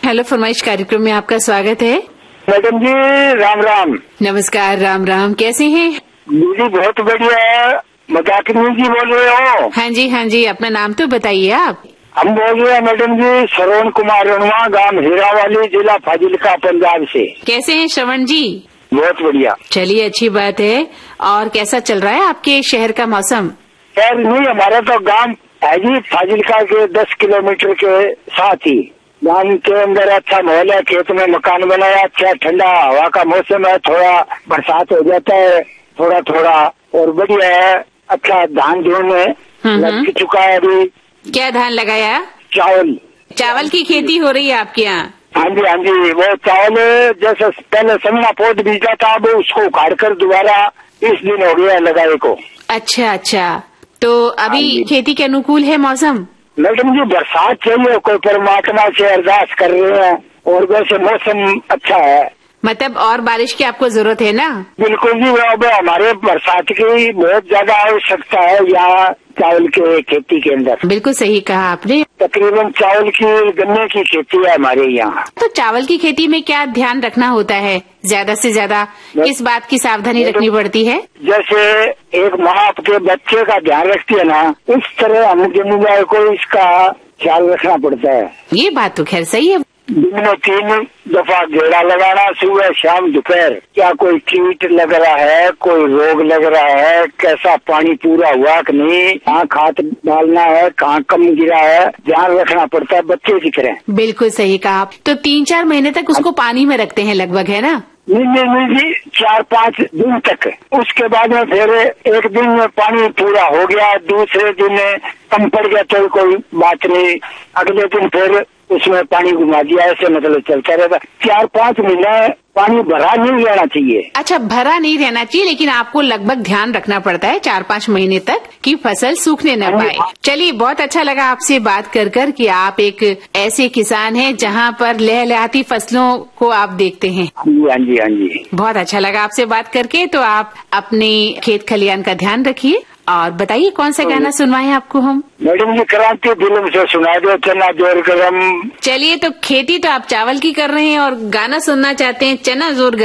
Hello फरमाइश कार्यक्रम में आपका स्वागत है। मैडम जी राम राम। नमस्कार, राम राम। कैसे हैं? दीदी बहुत बढ़िया है। मजाकिनी जी बोल रहे हो? हाँ जी, अपना नाम तो बताइए आप। हम बोल रहे हैं मैडम जी श्रवण कुमार रणवा, गांव हीरावाली, जिला फाजिलका, पंजाब से। कैसे हैं श्रवण जी? बहुत बढ़िया। चलिए, अच्छी बात है। और कैसा चल रहा है आपके शहर का मौसम? खैर नहीं, हमारा तो गांव है जी फाजिलका के 10 किलोमीटर के साथ ही। गांव के अंदर अच्छा माहौल है, खेत में मकान बनाया, अच्छा ठंडा हवा का मौसम है, थोड़ा बरसात हो जाता है थोड़ा थोड़ा, और बढ़िया है। अच्छा धान धोने लग चुका है अभी। क्या धान लगाया? चावल की खेती हो रही है आपके यहाँ? हाँ जी, वो चावल जैसे पहले समना पौध बीजा था, अब उसको उखाड़ कर दोबारा 20 दिन हो गया लगाए को। अच्छा, तो अभी खेती के अनुकूल है मौसम? मैडम जी बरसात चाहिए, कोई परमात्मा से अरदास कर रहे हैं, और वैसे मौसम अच्छा है। मतलब और बारिश की आपको जरूरत है ना? बिल्कुल जी, अब हमारे बरसात की बहुत ज्यादा आवश्यकता है यहाँ चावल के खेती के अंदर। बिल्कुल सही कहा आपने। तकरीबन चावल की गन्ने की खेती है हमारे यहाँ। तो चावल की खेती में क्या ध्यान रखना होता है? ज्यादा से ज्यादा किस बात की सावधानी रखनी पड़ती है? जैसे एक माँ आपके बच्चे का ध्यान रखती है ना, इस तरह हम जमींदार को इसका ख्याल रखना पड़ता है। ये बात तो खैर सही है। दिन में 3 दफा घेरा लगाना, सुबह शाम दोपहर। क्या कोई कीट लग रहा है, कोई रोग लग रहा है, कैसा पानी पूरा हुआ कि नहीं, कहाँ खाद डालना है, कहाँ कम गिरा है, ध्यान रखना पड़ता है बच्चे की तरह। बिल्कुल सही कहा आप। तो 3-4 महीने तक उसको पानी में रखते हैं लगभग, है ना? नहीं जी, 4-5 दिन तक। उसके बाद में फिर एक दिन में पानी पूरा हो गया, दूसरे दिन में कम पड़ गया तो कोई बात नहीं, अगले दिन फिर उसमें पानी घुमा दिया, ऐसे मतलब चलता रहता। 4-5 महीने पानी भरा नहीं रहना चाहिए। अच्छा, भरा नहीं रहना चाहिए, लेकिन आपको लगभग ध्यान रखना पड़ता है 4-5 महीने तक कि फसल सूखने न पाए। चलिए, बहुत अच्छा लगा आपसे बात कर कि आप एक ऐसे किसान हैं जहां पर लहलहाती फसलों को आप देखते हैं। हाँ जी। बहुत अच्छा लगा आपसे बात करके। तो आप अपने खेत खलियान का ध्यान रखिए। और बताइए कौन सा गाना सुनवाएं आपको हम? मैडम जी क्रांति फिल्म से सुना दो, चना जोर गरम। चलिए, तो खेती तो आप चावल की कर रहे हैं और गाना सुनना चाहते हैं चना जोर गरम।